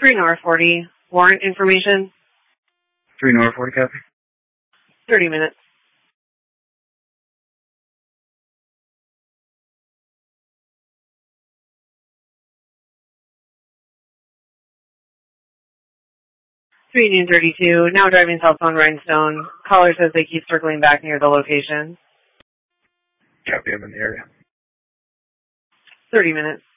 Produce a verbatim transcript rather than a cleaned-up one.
three North forty, warrant information. three North forty, copy. thirty minutes. three Union thirty-two, now driving southbound Rhinestone. Caller says they keep circling back near the location. Copy, I'm in the area. thirty minutes.